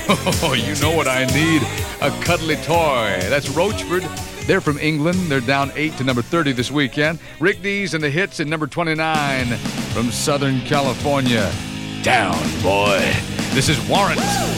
Oh, you know what I need. A cuddly toy. That's Roachford. They're from England. They're down 8 to number 30 this weekend. Rick Dees and the Hits at number 29 from Southern California. Down, boy. This is Warrant.